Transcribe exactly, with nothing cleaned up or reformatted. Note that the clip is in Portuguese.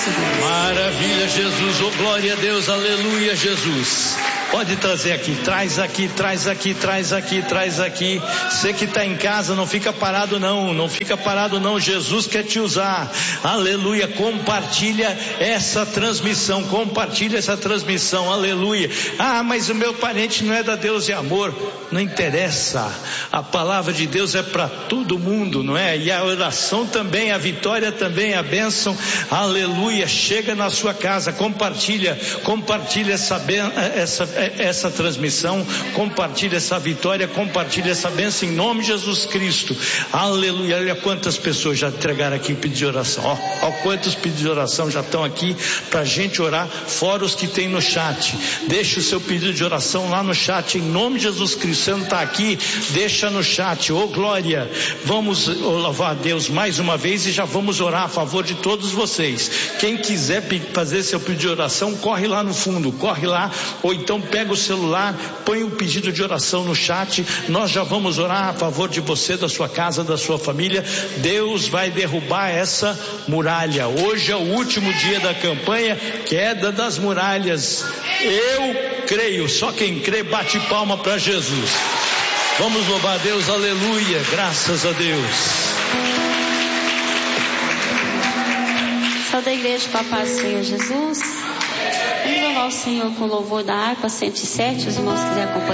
Maravilha, Jesus, oh glória a Deus, aleluia, Jesus. Pode trazer aqui, traz aqui, traz aqui, traz aqui, traz aqui. Você que está em casa, não fica parado não, não fica parado não, Jesus quer te usar, aleluia. Compartilha essa transmissão, compartilha essa transmissão, aleluia. Ah, mas o meu parente não é da Deus e Amor, não interessa, a palavra de Deus é para todo mundo, não é? E a oração também, a vitória também, a bênção, aleluia. Chega na sua casa, compartilha, compartilha essa ben- essa essa transmissão, compartilha essa vitória, compartilha essa bênção em nome de Jesus Cristo, aleluia. Olha quantas pessoas já entregaram aqui pedido de oração, ó, ó quantos pedidos de oração já estão aqui pra gente orar, fora os que tem no chat. Deixa o seu pedido de oração lá no chat em nome de Jesus Cristo. Você não está aqui, deixa no chat, ô glória. Vamos louvar a Deus mais uma vez e já vamos orar a favor de todos vocês. Quem quiser fazer seu pedido de oração, corre lá no fundo, corre lá, ou então pega o celular, põe o pedido de oração no chat, nós já vamos orar a favor de você, da sua casa, da sua família. Deus vai derrubar essa muralha. Hoje é o último dia da campanha, queda das muralhas. Eu creio, só quem crê bate palma para Jesus. Vamos louvar a Deus, aleluia, graças a Deus. Só da igreja com a paz do Senhor Jesus. Vamos louvar o Senhor com o louvor da harpa cento e sete, os irmãos quiserem acompanhar.